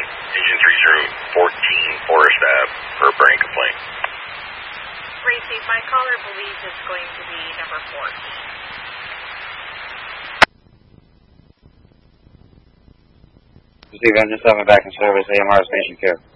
Engine 3014 Forest Ave for a burning complaint. Racy, my caller believes it's going to be number 14. Steve, I'm just having back in service, AMR Station Care.